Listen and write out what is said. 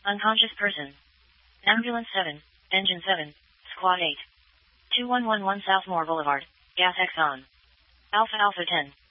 Unconscious person. Ambulance 7, Engine 7, Squad 8. 2111 Southmore Boulevard, Gas X on. Alpha Alpha 10.